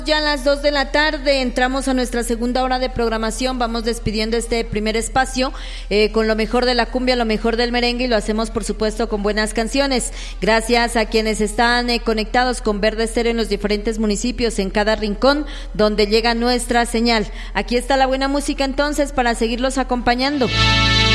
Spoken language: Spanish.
Ya a las 2 de la tarde entramos a nuestra segunda hora de programación. Vamos despidiendo este primer espacio con lo mejor de la cumbia, lo mejor del merengue, y lo hacemos por supuesto con buenas canciones. Gracias a quienes están conectados con Verde Estéreo en los diferentes municipios, en cada rincón donde llega nuestra señal. Aquí está la buena música entonces para seguirlos acompañando.